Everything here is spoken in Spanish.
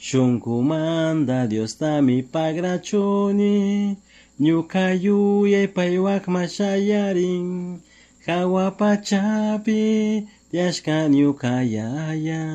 Shunkumanda Dios tami pagrachuni, ñuka yuyay paywak mashayarin, hawa pachapi, tiashka ñuka yaya.